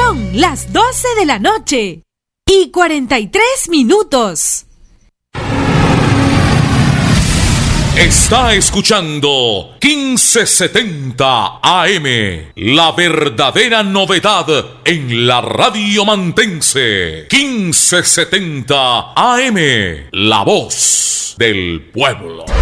Son las 12 de la noche y 43 minutos. Está escuchando 1570 AM, la verdadera novedad en la radio mantense. 1570 AM, la voz del pueblo.